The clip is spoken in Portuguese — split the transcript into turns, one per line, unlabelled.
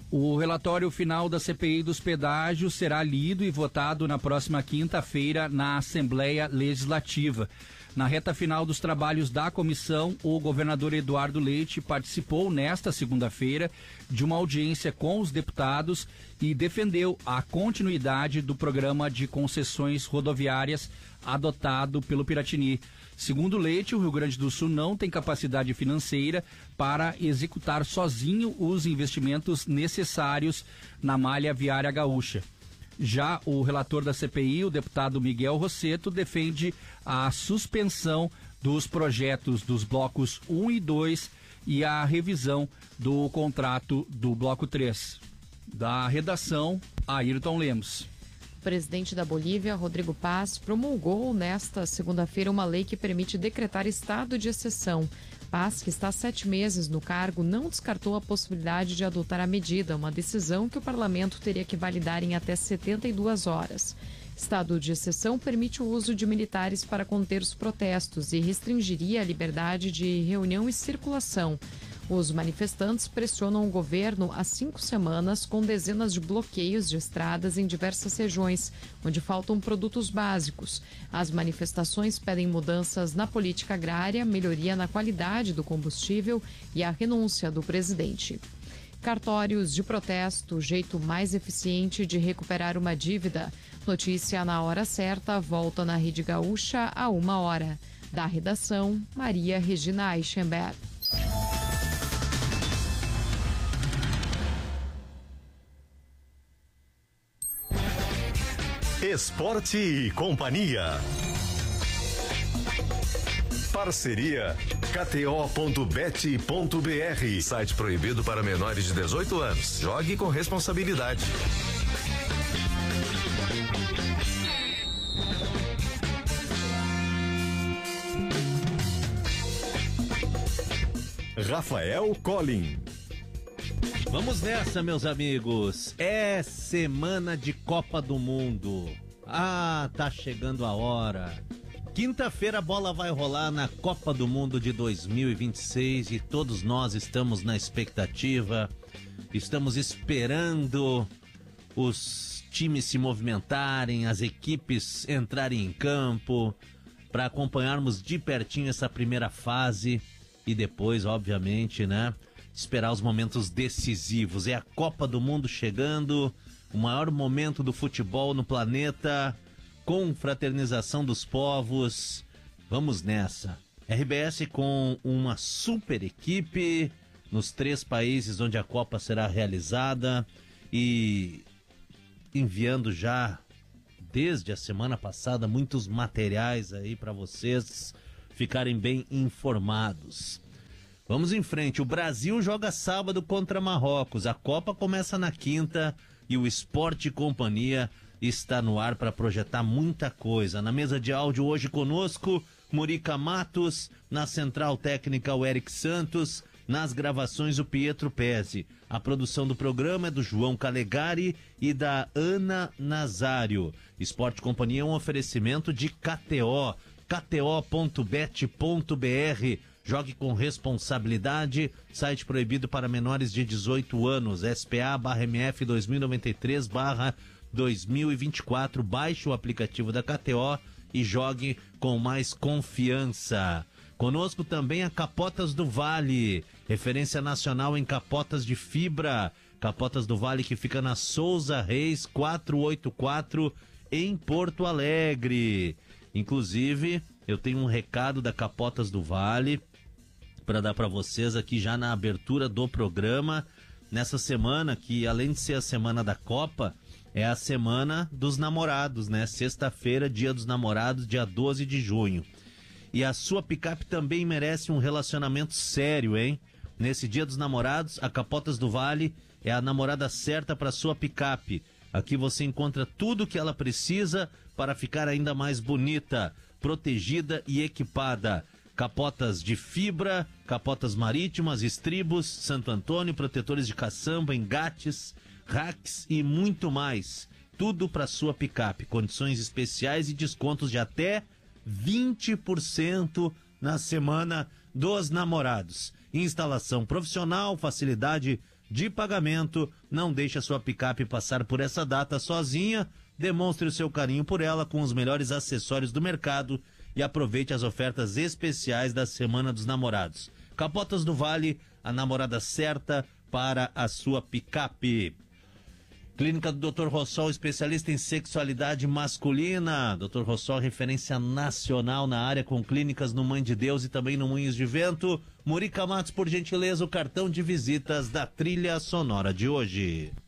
O relatório final da CPI dos pedágios será lido e votado na próxima quinta-feira na Assembleia Legislativa. Na reta final dos trabalhos da comissão, o governador Eduardo Leite participou nesta segunda-feira de uma audiência com os deputados e defendeu a continuidade do programa de concessões rodoviárias adotado pelo Piratini. Segundo Leite, o Rio Grande do Sul não tem capacidade financeira para executar sozinho os investimentos necessários na malha viária gaúcha. Já o relator da CPI, o deputado Miguel Rosseto, defende a suspensão dos projetos dos blocos 1 e 2 e a revisão do contrato do bloco 3. Da redação, Ayrton Lemos.
O presidente da Bolívia, Rodrigo Paz, promulgou nesta segunda-feira uma lei que permite decretar estado de exceção. Paz, que está há 7 meses no cargo, não descartou a possibilidade de adotar a medida, uma decisão que o parlamento teria que validar em até 72 horas. Estado de exceção permite o uso de militares para conter os protestos e restringiria a liberdade de reunião e circulação. Os manifestantes pressionam o governo há 5 semanas com dezenas de bloqueios de estradas em diversas regiões, onde faltam produtos básicos. As manifestações pedem mudanças na política agrária, melhoria na qualidade do combustível e a renúncia do presidente. Cartórios de protesto, jeito mais eficiente de recuperar uma dívida. Notícia na hora certa, volta na Rede Gaúcha a 1h. Da redação, Maria Regina Eichenberg.
Esporte e Companhia. Parceria KTO.bet.br. Site proibido para menores de 18 anos. Jogue com responsabilidade. Rafael Collin.
Vamos nessa, meus amigos. É semana de Copa do Mundo. Ah, tá chegando a hora. Quinta-feira a bola vai rolar na Copa do Mundo de 2026 e todos nós estamos na expectativa. Estamos esperando os times se movimentarem, as equipes entrarem em campo para acompanharmos de pertinho essa primeira fase e depois, obviamente, né, esperar os momentos decisivos. É a Copa do Mundo chegando, o maior momento do futebol no planeta, com fraternização dos povos. Vamos nessa. RBS com uma super equipe nos 3 países onde a Copa será realizada e enviando já desde a semana passada muitos materiais aí para vocês ficarem bem informados. Vamos em frente. O Brasil joga sábado contra Marrocos. A Copa começa na quinta e o Esporte e Companhia está no ar para projetar muita coisa. Na mesa de áudio hoje conosco, Murica Matos, na central técnica o Eric Santos, nas gravações o Pietro Pezzi. A produção do programa é do João Calegari e da Ana Nazário. Esporte e Companhia é um oferecimento de KTO, kto.bet.br. Jogue com responsabilidade. Site proibido para menores de 18 anos. SPA/MF 2093/2024. Baixe o aplicativo da KTO e jogue com mais confiança. Conosco também a Capotas do Vale, referência nacional em capotas de fibra. Capotas do Vale, que fica na Souza Reis 484 em Porto Alegre. Inclusive, eu tenho um recado da Capotas do Vale para dar para vocês aqui já na abertura do programa. Nessa semana, que além de ser a semana da Copa, é a semana dos namorados, né? Sexta-feira, dia dos namorados, dia 12 de junho. E a sua picape também merece um relacionamento sério, hein? Nesse dia dos namorados, a Capotas do Vale é a namorada certa para sua picape. Aqui você encontra tudo o que ela precisa para ficar ainda mais bonita, protegida e equipada. Capotas de fibra, capotas marítimas, estribos, Santo Antônio, protetores de caçamba, engates, racks e muito mais. Tudo para sua picape. Condições especiais e descontos de até 20% na semana dos namorados. Instalação profissional, facilidade de pagamento. Não deixe a sua picape passar por essa data sozinha. Demonstre o seu carinho por ela com os melhores acessórios do mercado e aproveite as ofertas especiais da Semana dos Namorados. Capotas do Vale, a namorada certa para a sua picape. Clínica do Dr. Rossol, especialista em sexualidade masculina. Dr. Rossol, referência nacional na área, com clínicas no Mãe de Deus e também no Moinhos de Vento. Murica Matos, por gentileza, o cartão de visitas da trilha sonora de hoje.